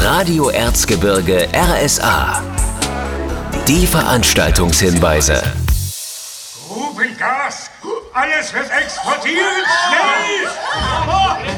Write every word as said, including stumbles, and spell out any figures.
Radio Erzgebirge R S A. Die Veranstaltungshinweise. Grubengas! Alles wird explodieren! Schnell!